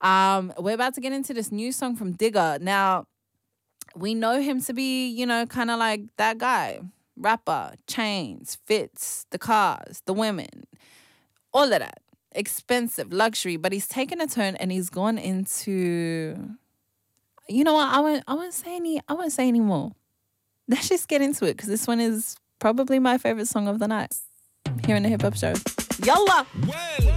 We're about to get into this new song from Digger. Now, we know him to be, you know, kind of like that guy. Rapper, chains, fits, the cars, the women, all of that. Expensive, luxury. But he's taken a turn and he's gone into... You know what? I won't say any more. Let's just get into it because this one is probably my favorite song of the night here in the Hip Hop Show. Yalla!